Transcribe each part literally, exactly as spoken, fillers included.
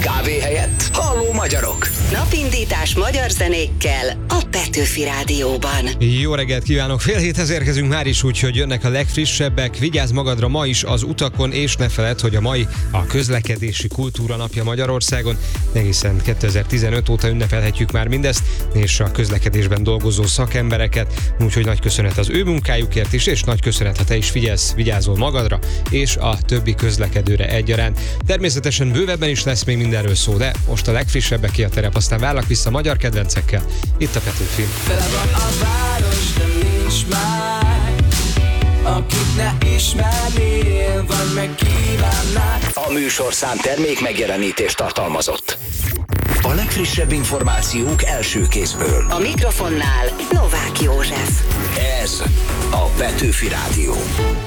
kávé helyett Halló magyarok. Napindítás magyar zenékkel a Petőfi Rádióban. Jó reggelt kívánok! Fél héthez érkezünk már is, úgyhogy jönnek a legfrissebbek. Vigyázz magadra ma is az utakon, és ne feledd, hogy a mai a közlekedési kultúra napja Magyarországon. Egészen kétezer-tizenöt óta ünnepelhetjük már mindezt, és a közlekedésben dolgozó szakembereket. Úgyhogy nagy köszönet az ő munkájukért is, és nagy köszönet, ha te is figyelsz, vigyázol magadra, és a többi közlekedőre egyaránt. Természetesen bővebben is lesz még mindenről szó, de most a legfrissebbek ki a terep, aztán várlak vissza magyar kedvencekkel. Itt a Petőfi. Tele van a város, de nincs már, akit ne ismernél, vagy megkívánnád. A műsorszám termék megjelenítést tartalmazott. A legfrissebb információk első kézből. A mikrofonnál Novák József. Ez a Petőfi Rádió.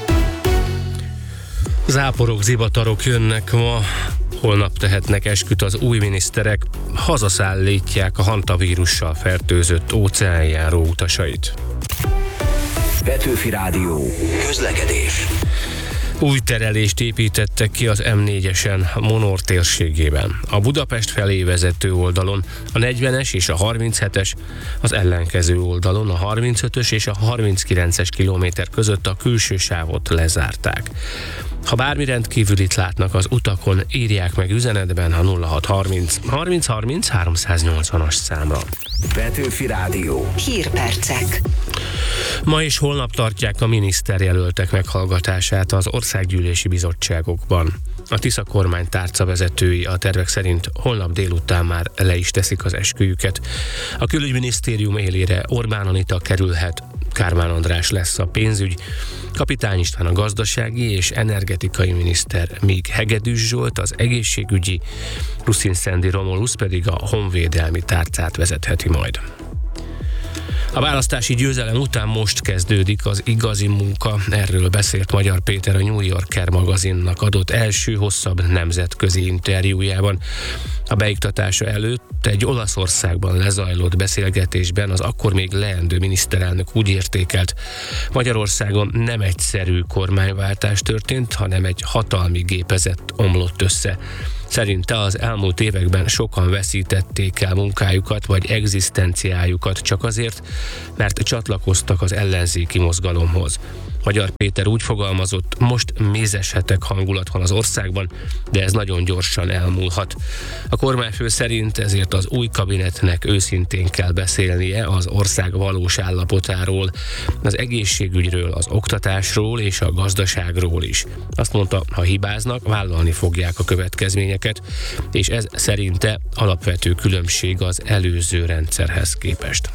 Záporok, zivatarok jönnek ma, holnap tehetnek esküt az új miniszterek, hazaszállítják a hantavírussal fertőzött óceánjáró utasait. Petőfi Rádió. Közlekedés. Új terelést építettek ki az em négyesen Monor térségében. A Budapest felé vezető oldalon a negyvenes és a harminchetes, az ellenkező oldalon a harmincötös és a harminckilences kilométer között a külső sávot lezárták. Ha bármi rendkívülit látnak az utakon, írják meg üzenetben a nulla hat harminc harminc harminc háromszáznyolcvanas számra. Petőfi Rádió. Hírpercek. Ma és holnap tartják a miniszterjelöltek meghallgatását az országgyűlési bizottságokban. A Tisza kormány tárcavezetői a tervek szerint holnap délután már le is teszik az esküjüket. A külügyminisztérium élére Orbán Anita kerülhet, Kármán András lesz a pénzügy, Kapitány István a gazdasági és energetikai miniszter, míg Hegedűs Zsolt az egészségügyi, Ruszin Szendi Romulusz pedig a honvédelmi tárcát vezetheti majd. A választási győzelem után most kezdődik az igazi munka, erről beszélt Magyar Péter a New Yorker magazinnak adott első hosszabb nemzetközi interjújában. A beiktatása előtt egy Olaszországban lezajlott beszélgetésben az akkor még leendő miniszterelnök úgy értékelt: Magyarországon nem egyszerű kormányváltás történt, hanem egy hatalmi gépezet omlott össze. Szerinte az elmúlt években sokan veszítették el munkájukat vagy egzisztenciájukat csak azért, mert csatlakoztak az ellenzéki mozgalomhoz. Magyar Péter úgy fogalmazott: most mézeshetek hangulat van az országban, de ez nagyon gyorsan elmúlhat. A kormányfő szerint ezért az új kabinetnek őszintén kell beszélnie az ország valós állapotáról, az egészségügyről, az oktatásról és a gazdaságról is. Azt mondta, ha hibáznak, vállalni fogják a következményeket, és ez szerinte alapvető különbség az előző rendszerhez képest.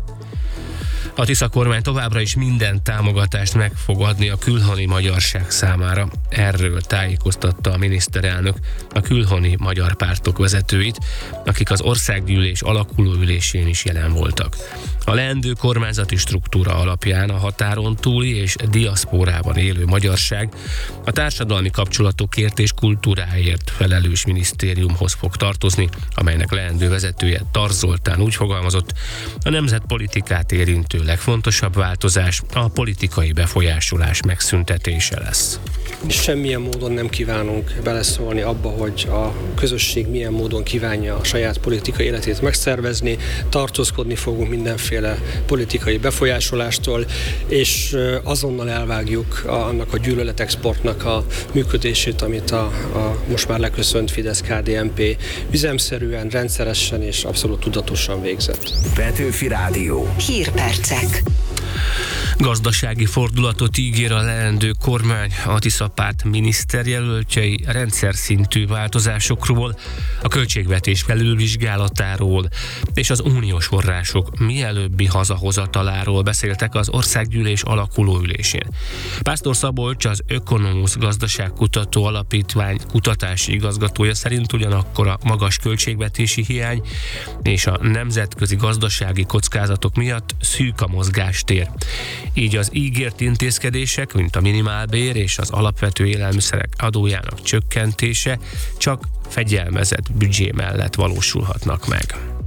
A Tisza kormány továbbra is minden támogatást meg fog adni a külhoni magyarság számára. Erről tájékoztatta a miniszterelnök a külhoni magyar pártok vezetőit, akik az országgyűlés alakuló ülésén is jelen voltak. A leendő kormányzati struktúra alapján a határon túli és diaszpórában élő magyarság a társadalmi kapcsolatokért és kultúráért felelős minisztériumhoz fog tartozni, amelynek leendő vezetője Tarz Zoltán úgy fogalmazott: a nemzetpolitikát érintő legfontosabb változás a politikai befolyásolás megszüntetése lesz. Semmilyen módon nem kívánunk beleszólni abba, hogy a közösség milyen módon kívánja a saját politikai életét megszervezni, tartózkodni fogunk mindenféle politikai befolyásolástól, és azonnal elvágjuk annak a gyűlöletexportnak a működését, amit a, a most már leköszönt Fidesz-ká dé en pé üzemszerűen, rendszeresen és abszolút tudatosan végzett. Petőfi Rádió. Hírpercek. Gazdasági fordulatot ígér a leendő kormány. A Tisza párt miniszterjelöltjei rendszer szintű változásokról, a költségvetés felülvizsgálatáról és az uniós források mielőbbi hazahozataláról beszéltek az országgyűlés alakuló ülésén. Pásztor Szabolcs, az Ökonomusz Gazdaságkutató Alapítvány kutatási igazgatója szerint ugyanakkor a magas költségvetési hiány és a nemzetközi gazdasági kockázatok miatt szűk a mozgástér. Így az ígért intézkedések, mint a minimálbér és az alapvető élelmiszerek adójának csökkentése csak fegyelmezett büdzsé mellett valósulhatnak meg.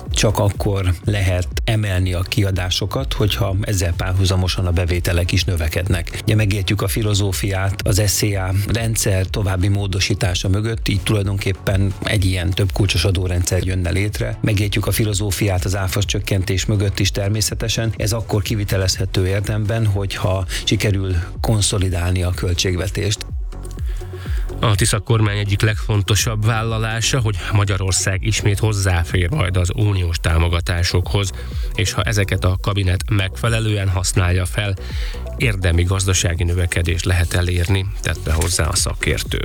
csak akkor lehet emelni a kiadásokat, hogyha ezzel párhuzamosan a bevételek is növekednek. Ugye megértjük a filozófiát, az es zé á rendszer további módosítása mögött, így tulajdonképpen egy ilyen több kulcsos adórendszer jönne létre. Megértjük a filozófiát az áfa csökkentés mögött is természetesen. Ez akkor kivitelezhető érdemben, hogyha sikerül konszolidálni a költségvetést. A Tisza kormány egyik legfontosabb vállalása, hogy Magyarország ismét hozzáfér majd az uniós támogatásokhoz, és ha ezeket a kabinet megfelelően használja fel, érdemi gazdasági növekedést lehet elérni, tette hozzá a szakértő.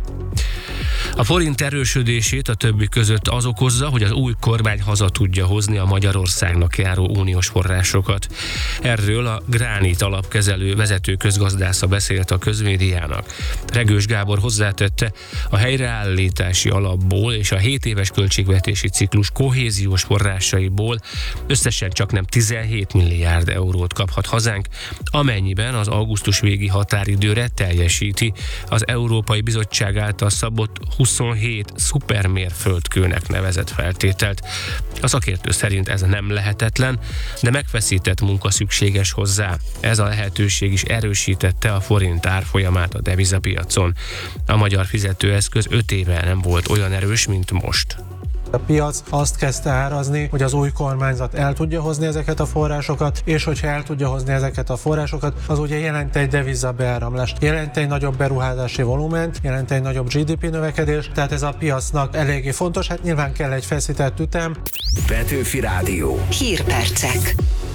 A forint erősödését a többi között az okozza, hogy az új kormány haza tudja hozni a Magyarországnak járó uniós forrásokat. Erről a Gránit alapkezelő vezető közgazdásza beszélt a közmédiának. Regős Gábor hozzátette, a helyreállítási alapból és a hét éves költségvetési ciklus kohéziós forrásaiból összesen csaknem tizenhét milliárd eurót kaphat hazánk, amennyiben az augusztus végi határidőre teljesíti az Európai Bizottság által szabott huszonhét szupermérföldkőnek nevezett feltételt. A szakértő szerint ez nem lehetetlen, de megfeszített munka szükséges hozzá. Ez a lehetőség is erősítette a forint árfolyamát a devizapiacon. A magyar fizetőeszköz öt éve nem volt olyan erős, mint most. A piac azt kezdte árazni, hogy az új kormányzat el tudja hozni ezeket a forrásokat, és hogyha el tudja hozni ezeket a forrásokat, az ugye jelent egy devizabeáramlást, jelent egy nagyobb beruházási volument, jelent egy nagyobb gé dé pé növekedést, tehát ez a piacnak eléggé fontos, hát nyilván kell egy feszített ütem. Petőfi Rádió. Hírpercek.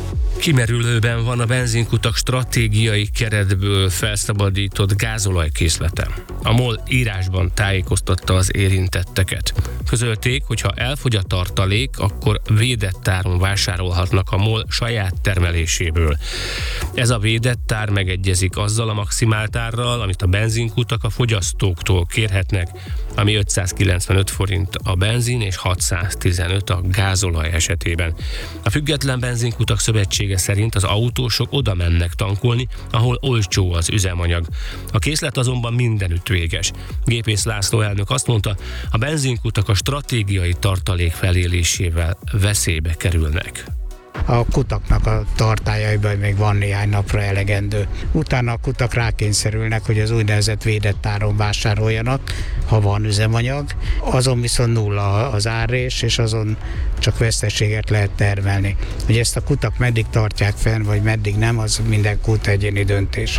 Kimerülőben van a benzinkutak stratégiai keretből felszabadított gázolajkészlete. A MOL írásban tájékoztatta az érintetteket. Közölték, hogy ha elfogy a tartalék, akkor védett áron vásárolhatnak a MOL saját termeléséből. Ez a védett ár megegyezik azzal a maximált árral, amit a benzinkutak a fogyasztóktól kérhetnek, ami ötszázkilencvenöt forint a benzin és hatszáztizenöt a gázolaj esetében. A Független Benzinkutak Szövetsége szerint az autósok oda mennek tankolni, ahol olcsó az üzemanyag. A készlet azonban mindenütt véges. Gépész László elnök azt mondta, a benzinkutak a stratégiai tartalék felélésével veszélybe kerülnek. A kutaknak a tartályaiban még van néhány napra elegendő. Utána a kutak rákényszerülnek, hogy az úgynevezett védett áron vásároljanak, ha van üzemanyag. Azon viszont nulla az árrés, és azon csak veszteséget lehet termelni. Hogy ezt a kutak meddig tartják fenn, vagy meddig nem, az minden kút egyéni döntés.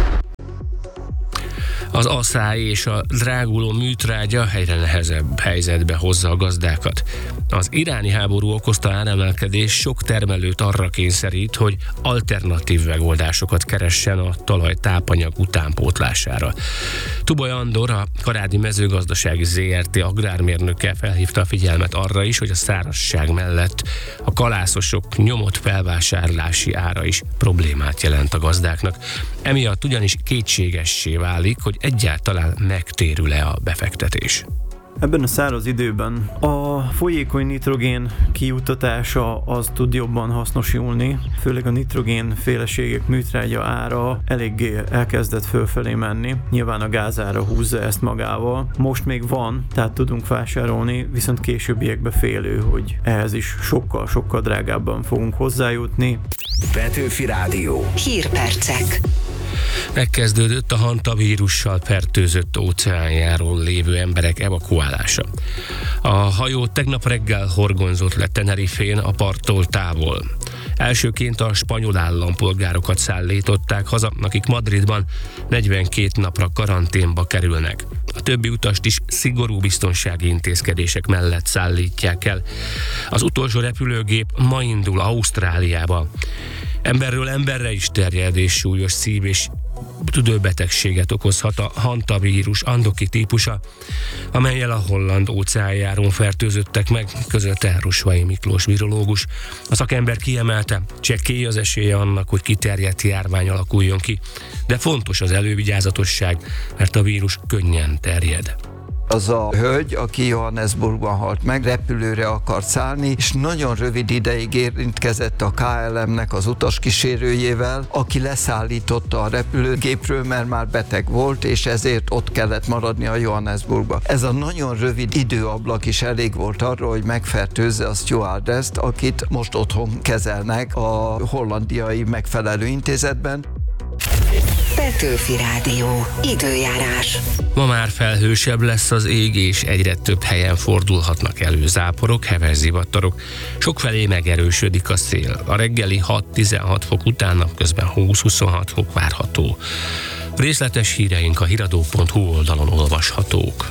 Az aszály és a dráguló műtrágya egyre nehezebb helyzetbe hozza a gazdákat. Az iráni háború okozta áremelkedés sok termelőt arra kényszerít, hogy alternatív megoldásokat keressen a talaj tápanyag utánpótlására. Tubaj Andor, a Karádi Mezőgazdasági zé er té agrármérnöke felhívta a figyelmet arra is, hogy a szárazság mellett a kalászosok nyomott felvásárlási ára is problémát jelent a gazdáknak. Emiatt ugyanis kétségessé válik, hogy egyáltalán megtérül-e a befektetés. Ebben a száraz időben a folyékony nitrogén kijutatása az tud jobban hasznosulni, főleg a nitrogén féleségek műtrágya ára eléggé elkezdett fölfelé menni. Nyilván a gázára húzza ezt magával. Most még van, tehát tudunk vásárolni, viszont későbbiekben félő, hogy ehhez is sokkal-sokkal drágábban fogunk hozzájutni. Petőfi Rádió. Hírpercek. Megkezdődött a hantavírussal fertőzött óceánjáról lévő emberek evakuálása. A hajó tegnap reggel horgonzott le Tenerifén a parttól távol. Elsőként a spanyol állampolgárokat szállították haza, akik Madridban negyvenkét napra karanténba kerülnek. A többi utast is szigorú biztonsági intézkedések mellett szállítják el. Az utolsó repülőgép ma indul Ausztráliába. Emberről emberre is terjed és súlyos szív- és tüdőbetegséget okozhat a hantavírus andoki típusa, amellyel a holland óceánjáron fertőzöttek meg, közölte Rusvai Miklós virológus. A szakember kiemelte, csekély az esélye annak, hogy kiterjedt járvány alakuljon ki, de fontos az elővigyázatosság, mert a vírus könnyen terjed. Az a hölgy, aki Johannesburgban halt meg, repülőre akart szállni, és nagyon rövid ideig érintkezett a ká el em-nek az utaskísérőjével, aki leszállította a repülőgépről, mert már beteg volt, és ezért ott kellett maradni a Johannesburgba. Ez a nagyon rövid időablak is elég volt arra, hogy megfertőzze a stewardesst, akit most otthon kezelnek a hollandiai megfelelő intézetben. Petőfi Rádió. Időjárás. Ma már felhősebb lesz az ég, és egyre több helyen fordulhatnak elő záporok, heves zivatarok. Sokfelé megerősödik a szél. A reggeli hat-tizenhat fok után napközben húsz-huszonhat fok várható. Részletes híreink a híradó pont hu oldalon olvashatók.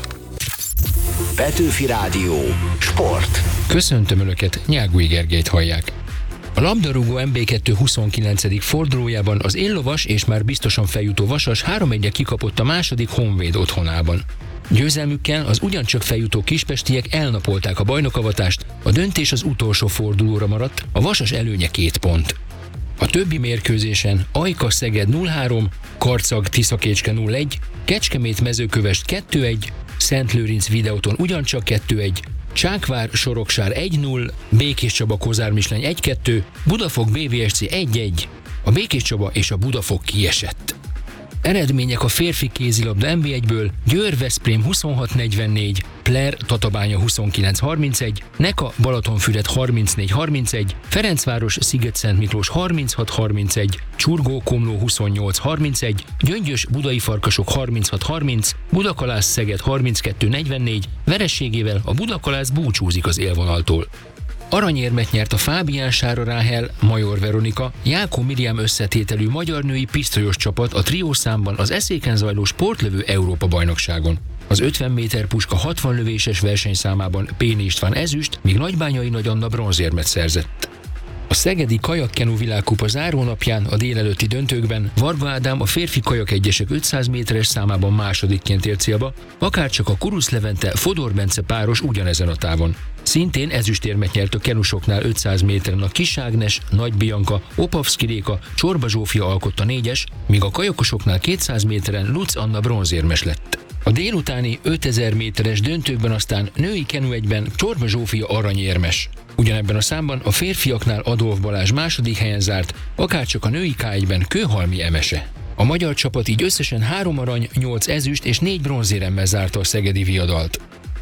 Petőfi Rádió. Sport. Köszöntöm Önöket, Nyágúj Gergelyt hallják. A labdarúgó em bé kettő huszonkilencedik fordulójában az éllovas és már biztosan feljutó Vasas három egyre kikapott a második Honvéd otthonában. Győzelmükkel az ugyancsak feljutó kispestiek elnapolták a bajnokavatást, a döntés az utolsó fordulóra maradt, a Vasas előnye két pont. A többi mérkőzésen Ajka-Szeged nulla három, Karcag-Tiszakécske nulla egy, Kecskemét-Mezőkövesd kettő egy, Szentlőrinc Videóton ugyancsak kettő egy, Csákvár-Soroksár egy null, Békéscsaba-Kozármisleny egy kettő, Budafok bé vé es cé egy egy, a Békéscsaba és a Budafok kiesett. Eredmények a férfi kézilabda en bé egyből: Győr-Veszprém huszonhat negyvennégy, Pler Tatabánya huszonkilenc harmincegy, Neka Balatonfüred harmincnégy harmincegy, Ferencváros Sziget-Szent Miklós harminchat harmincegy, Csurgó-Komló huszonnyolc harmincegy, Gyöngyös Budai Farkasok harminchat harminc, Budakalász Szeged harminckettő negyvennégy, vereségével a Budakalász búcsúzik az élvonaltól. Aranyérmet nyert a Fábián Sára Ráhel, Major Veronika, Jákó Miriam összetételű magyar női pisztolyos csapat a triószámban az eszéken zajló sportlövő Európa-bajnokságon. Az ötven méter puska hatvan lövéses versenyszámában Péni István ezüst, míg Nagybányai Nagy Anna bronzérmet szerzett. A szegedi kajakkenu világkupa zárónapján a délelőtti döntőkben Varga Ádám a férfi kajak egyesek ötszáz méteres számában másodikként ért célba, akárcsak a Kurusz Levente Fodor Bence páros ugyanezen a távon. Szintén ezüstérmet nyert a kenusoknál ötszáz méteren a Kis Ágnes, Nagy Bianka, Opavszki Réka, Csorba Zsófia alkotta négyes, míg a kajakosoknál kétszáz méteren Luc Anna bronzérmes lett. A délutáni ötezer méteres döntőkben aztán női kenu egyben Csorba Zsófia aranyérmes. Ugyanebben a számban a férfiaknál Adolf Balázs második helyen zárt, akárcsak a női ká egyben Kőhalmi Emese. A magyar csapat így összesen három arany, nyolc ezüst és négy bronzéremmel zárta a szegedi viadalt.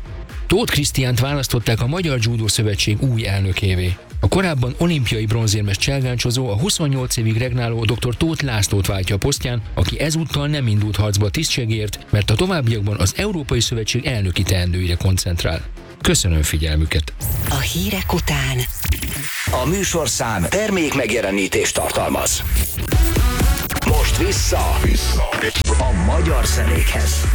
Tóth Krisztiánt választották a Magyar Judo Szövetség új elnökévé. A korábban olimpiai bronzérmes cselgáncsozó a huszonnyolc évig regnáló dr. Tóth Lászlót váltja a posztján, aki ezúttal nem indult harcba a tisztségért, mert a továbbiakban az Európai Szövetség elnöki teendőire koncentrál. Köszönöm figyelmüket! A hírek után a műsorszám termék megjelenítést tartalmaz. Most vissza, vissza. a magyar zenékhez.